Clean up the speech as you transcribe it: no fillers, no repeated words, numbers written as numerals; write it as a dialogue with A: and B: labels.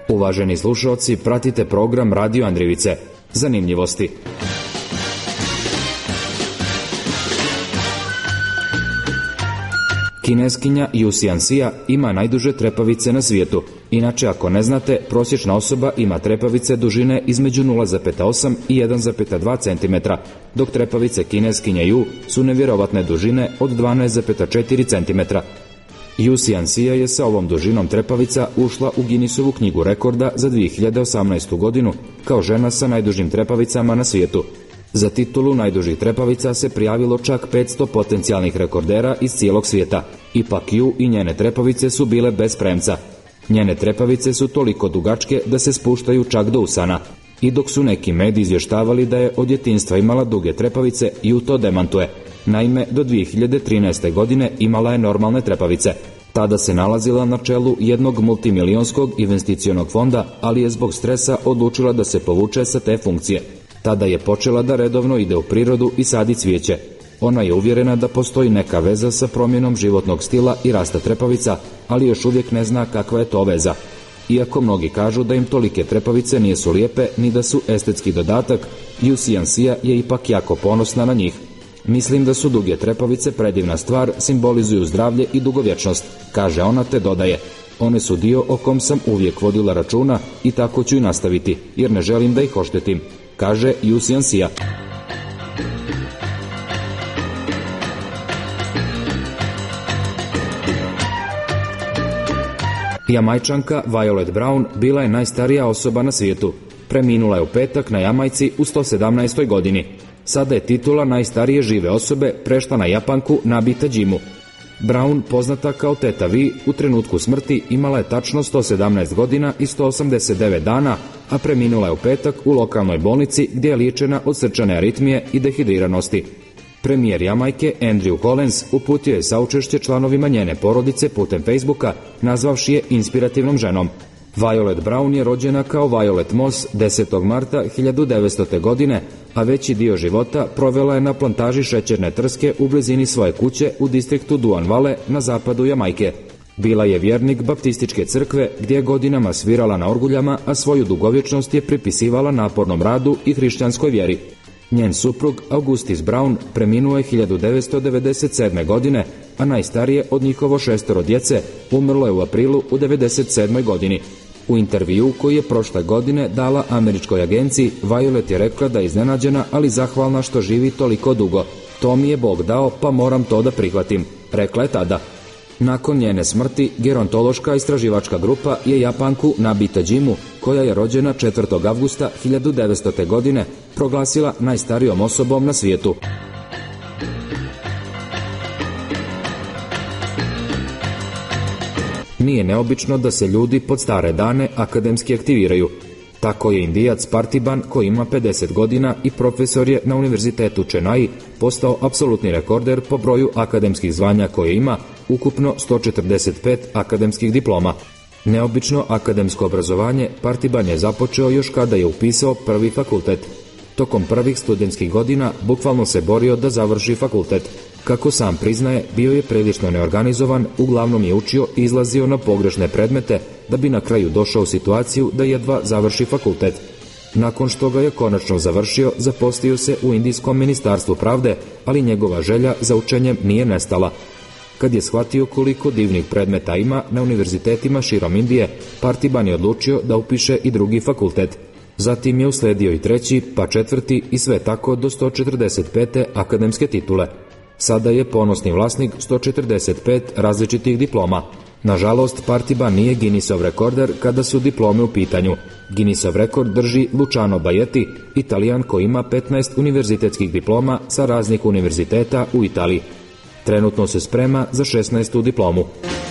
A: Uvaženi slušaoci, pratite program Radio Andrivice. Zanimljivosti. Kineskinja Ju Sianxia ima najduže trepavice na svijetu. Inače, ako ne znate, prosječna osoba ima trepavice dužine između 0,8 i 1,2 cm, dok trepavice kineskinje Ju su nevjerovatne dužine od 12,4 cm. Ju Sianxia je sa ovom dužinom trepavica ušla u Guinnessovu knjigu rekorda za 2018. godinu kao žena sa najdužim trepavicama na svijetu. Za titulu najdužih trepavica se prijavilo čak 500 potencijalnih rekordera iz cijelog svijeta. Ipak Ju i njene trepavice su bile bez premca. Njene trepavice su toliko dugačke da se spuštaju čak do usana. I dok su neki mediji izvještavali da je od djetinjstva imala duge trepavice, Ju to demantuje. Naime, do 2013. godine imala je normalne trepavice. Tada se nalazila na čelu jednog multimilijonskog investicionog fonda, ali je zbog stresa odlučila da se povuče sa te funkcije. Tada je počela da redovno ide u prirodu i sadi cvijeće. Ona je uvjerena da postoji neka veza sa promjenom životnog stila i rasta trepavica, ali još uvijek ne zna kakva je to veza. Iako mnogi kažu da im tolike trepavice nisu lijepe ni da su estetski dodatak, Ju Sianxia je ipak jako ponosna na njih. Mislim da su duge trepavice predivna stvar, simbolizuju zdravlje i dugovječnost, kaže ona te dodaje. One su dio o kom sam uvijek vodila računa i tako ću i nastaviti, jer ne želim da ih oštetim, kaže Ju Sianxia. Jamajčanka Violet Brown bila je najstarija osoba na svijetu. Preminula je u petak na Jamajci u 117. godini. Sada je titula najstarije žive osobe prešla na Japanku Nabita Džimu. Brown, poznata kao Teta Vi, u trenutku smrti imala je tačno 117 godina i 189 dana, a preminula je u petak u lokalnoj bolnici gdje je liječena od srčane aritmije i dehidriranosti. Premijer Jamajke Andrew Collins uputio je saučešće članovima njene porodice putem Facebooka, nazvavši je inspirativnom ženom. Violet Brown je rođena kao Violet Moss 10. marta 1900. godine, a veći dio života provela je na plantaži šećerne trske u blizini svoje kuće u distriktu Duan Vale na zapadu Jamajke. Bila je vjernik baptističke crkve gdje je godinama svirala na orguljama, a svoju dugovječnost je pripisivala napornom radu i hrišćanskoj vjeri. Njen suprug Augustus Brown preminuo je 1997. godine, a najstarije od njihovo 6 djece umrlo je u aprilu u 1997. godini. U intervju koji je prošle godine dala američkoj agenciji, Violet je rekla da je iznenađena, ali zahvalna što živi toliko dugo. To mi je Bog dao, pa moram to da prihvatim, rekla je tada. Nakon njene smrti, gerontološka istraživačka grupa je Japanku Nabita Džimu, koja je rođena 4. avgusta 1900. godine, proglasila najstarijom osobom na svijetu. Nije neobično da se ljudi pod stare dane akademski aktiviraju. Tako je Indijac Parthiban, koji ima 50 godina i profesor je na univerzitetu Chennai, postao apsolutni rekorder po broju akademskih zvanja koje ima, ukupno 145 akademskih diploma. Neobično akademsko obrazovanje Parthiban je započeo još kada je upisao prvi fakultet. Tokom prvih studentskih godina bukvalno se borio da završi fakultet. Kako sam priznaje, bio je prilično neorganizovan, uglavnom je učio i izlazio na pogrešne predmete, da bi na kraju došao u situaciju da jedva završi fakultet. Nakon što ga je konačno završio, zaposlio se u Indijskom ministarstvu pravde, ali njegova želja za učenjem nije nestala. Kad je shvatio koliko divnih predmeta ima na univerzitetima širom Indije, Parthiban je odlučio da upiše i drugi fakultet. Zatim je usledio i treći, pa četvrti i sve tako do 145. akademske titule. Sada je ponosni vlasnik 145 različitih diploma. Nažalost, Parthiban nije Guinnessov rekorder kada su diplome u pitanju. Guinnessov rekord drži Luciano Bajeti, Italijan koji ima 15 univerzitetskih diploma sa raznih univerziteta u Italiji. Trenutno se sprema za 16. diplomu.